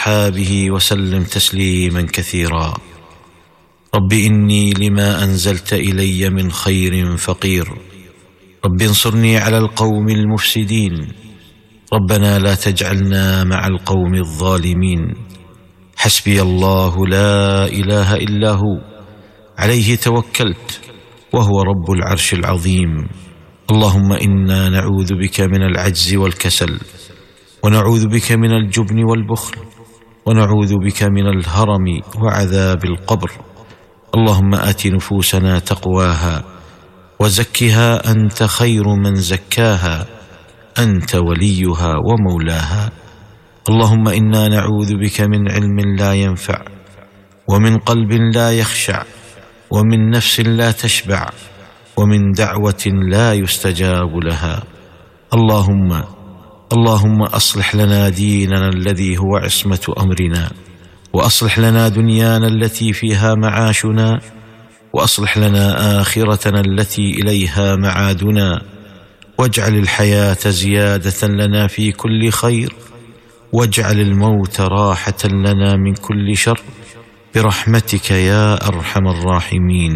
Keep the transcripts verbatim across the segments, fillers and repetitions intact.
وأصحابه وسلم تسليما كثيرا. رب إني لما أنزلت إلي من خير فقير، رب انصرني على القوم المفسدين، ربنا لا تجعلنا مع القوم الظالمين. حسبي الله لا إله إلا هو، عليه توكلت وهو رب العرش العظيم. اللهم إنا نعوذ بك من العجز والكسل، ونعوذ بك من الجبن والبخل، ونعوذ بك من الهرم وعذاب القبر. اللهم آت نفوسنا تقواها وزكها أنت خير من زكاها، أنت وليها ومولاها. اللهم إنا نعوذ بك من علم لا ينفع، ومن قلب لا يخشع، ومن نفس لا تشبع، ومن دعوة لا يستجاب لها. اللهم اللهم أصلح لنا ديننا الذي هو عصمة أمرنا، وأصلح لنا دنيانا التي فيها معاشنا، وأصلح لنا آخرتنا التي إليها معادنا، واجعل الحياة زيادة لنا في كل خير، واجعل الموت راحة لنا من كل شر، برحمتك يا أرحم الراحمين.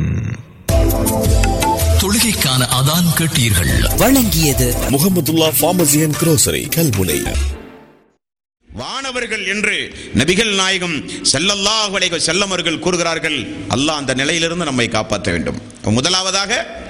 தொழுகைக்கான அதான் கேட்டீர்கள். வழங்கியது முஹம்மதுல்லா ஃபார்மசி அண்ட் கிரோசரி கல்முனை. வானவர்கள் என்று நபிகள் நாயகம் ஸல்லல்லாஹு அலைஹி வஸல்லம் அவர்கள் கூறுகிறார்கள். அல்லாஹ் அந்த நிலையிலிருந்து நம்மை காப்பாற்ற வேண்டும். முதலாவதாக,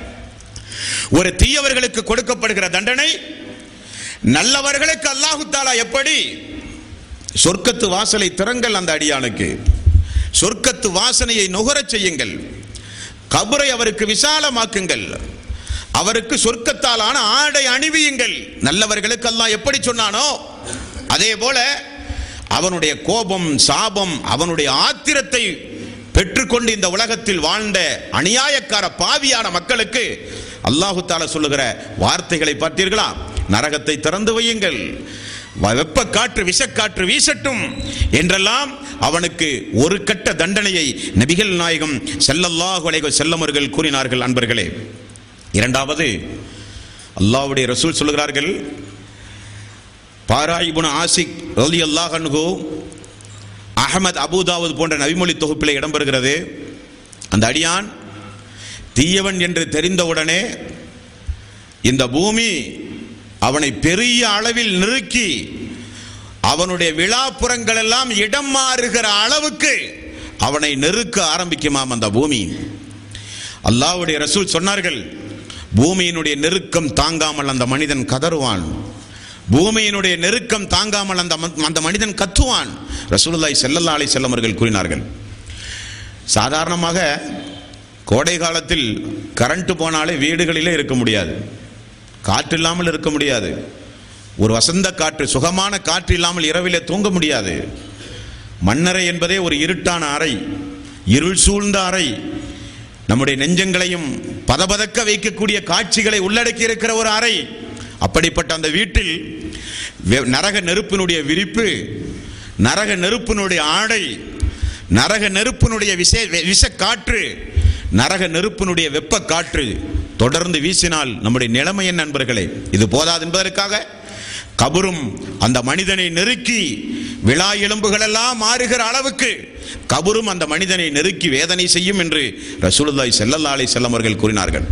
ஒரு தீயவர்களுக்கு கொடுக்கப்படுகிற தண்டனை நல்லவர்களுக்கு அல்லாஹு தஆலா எப்படி சொர்க்கத்து வாசலை திறங்கள், அந்த அடியானுக்கு சொர்க்கத்து வாசனையை நுகரச் செய்யுங்கள், கபரை அவருக்கு விசாலமாக்குங்கள், அவருக்கு சொர்க்கத்தாலான ஆடை அணிவியுங்கள். நல்லவர்களுக்கு அல்லாஹ் எப்படி சொன்னானோ அதே போல அவனுடைய கோபம், சாபம், அவனுடைய ஆத்திரத்தை பெற்றுக்கொண்டு இந்த உலகத்தில் வாழ்ந்த அநியாயக்கார பாவியான மக்களுக்கு அல்லாஹு தஆலா சொல்லுகிற வார்த்தைகளை பார்த்தீர்களா? நரகத்தை திறந்து வையுங்கள், வெப்ப காற்று விஷக்காற்று வீசட்டும் என்றெல்லாம் அவனுக்கு ஒரு கட்ட தண்டனையை நபிகள் நாயகம் ஸல்லல்லாஹு அலைஹி வஸல்லம் அவர்கள் கூறினார்கள். அன்பர்களே, இரண்டாவது, அல்லாஹ்வுடைய ரசூல் சொல்லுகிறார்கள், பாரா இப்னு ஆசிக் ரலியல்லாஹு அன்ஹு அஹ்மத், அபூதாவூத் போன்ற நபிமொழி தொகுப்பில் இடம்பெறுகிறது. அந்த அடியான் தீயவன் என்று தெரிந்தவுடனே இந்த பூமி அவனை பெரிய அளவில் நெருக்கி அவனுடைய விழாப்புறங்கள் எல்லாம் இடம் மாறுகிற அளவுக்கு அவனை நெருக்க ஆரம்பிக்குமாம் அந்த பூமி. அல்லாஹ்வுடைய ரசூல் சொன்னார்கள், பூமியினுடைய நெருக்கம் தாங்காமல் அந்த மனிதன் கதறுவான், பூமியினுடைய நெருக்கம் தாங்காமல் அந்த அந்த மனிதன் கத்துவான். ரசூலுல்லாஹி ஸல்லல்லாஹு அலைஹி வஸல்லம் அவர்கள் கூறினார்கள், சாதாரணமாக கோடை காலத்தில் கரண்ட் போனாலே வீடுகளிலே இருக்க முடியாது, காற்று இல்லாமல் இருக்க முடியாது, ஒரு வசந்த காற்று, சுகமான காற்று இல்லாமல் இரவிலே தூங்க முடியாது. மண்ணறை என்பதே ஒரு இருட்டான அறை, இருள் சூழ்ந்த அறை, நம்முடைய நெஞ்சங்களையும் பதபதக்க வைக்கக்கூடிய காட்சிகளை உள்ளடக்கி இருக்கிற ஒரு அறை. அப்படிப்பட்ட அந்த வீட்டில் நரக நெருப்பினுடைய விரிப்பு, நரக நெருப்பினுடைய ஆடை, நரக நெருப்பினுடைய விஷ விஷ காற்று, நரக நெருப்பினுடைய வெப்ப காற்று தொடர்ந்து வீசினால் நம்முடைய நிலைமை என்ன நண்பர்களே? இது போதாது என்பதற்காக கபரும் அந்த மனிதனை நெருக்கி விழா எலும்புகள் எல்லாம் மாறுகிற அளவுக்கு கபரும் அந்த மனிதனை நெருக்கி வேதனை செய்யும் என்று ரசூலுல்லாஹி ஸல்லல்லாஹு அலைஹி வஸல்லம் அவர்கள் கூறினார்கள்.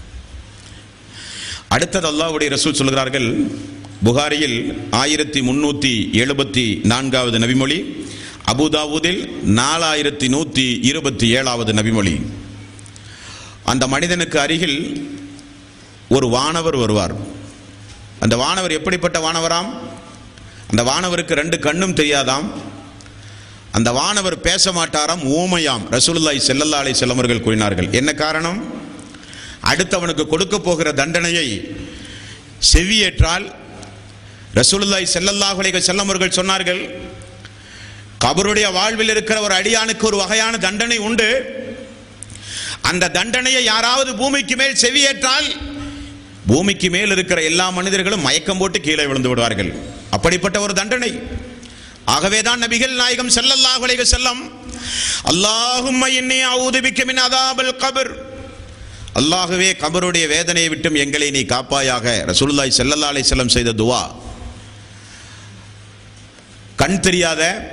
அடுத்தது அல்லாஹ்வுடைய ரசூல் சொல்கிறார்கள், புகாரியில் ஆயிரத்தி முன்னூத்தி எழுபத்தி நான்காவது நபிமொழி, அபூதாவூதில் நாலாயிரத்தி நூத்தி இருபத்தி ஏழாவது நபிமொழி. அந்த மனிதனுக்கு அருகில் ஒரு வானவர் வருவார். அந்த வானவர் எப்படிப்பட்ட வானவராம்? அந்த வானவருக்கு ரெண்டு கண்ணும் தெரியாதாம், அந்த வானவர் பேச மாட்டாராம், ஊமையாம். ரசூலுல்லாஹி ஸல்லல்லாஹு அலைஹி வஸல்லம் அவர்கள் கூறினார்கள். என்ன காரணம்? அடுத்தவனுக்கு கொடுக்க போகிற தண்டனையை செவியேற்றால் ரசூலுல்லாஹி ஸல்லல்லாஹு அலைஹி வஸல்லம் அவர்கள் சொன்னார்கள், கபருடைய வாழ்வில் இருக்கிற ஒரு அடியானுக்கு ஒரு வகையான தண்டனை உண்டு. அந்த தண்டனையை யாராவது பூமிக்கு மேல் செவியேற்றால் பூமிக்கு மேல் இருக்கிற எல்லா மனிதர்களும் மயக்கம் போட்டு கீழே விழுந்து விடுவார்கள். அப்படிப்பட்ட ஒரு தண்டனை. ஆகவேதான் நபிகள் நாயகம் ஸல்லல்லாஹு அலைஹி வஸல்லம், அல்லாஹும்ம இன்னி அஊது பிக்க மின் அஸாபில் கப்ர், அல்லாஹ்வே கபருடைய வேதனையை விட்டும் எங்களை நீ காப்பாயாக, ரசூலுல்லாஹி ஸல்லல்லாஹு அலைஹி வஸல்லம் செய்த துஆ. கண் தெரியாத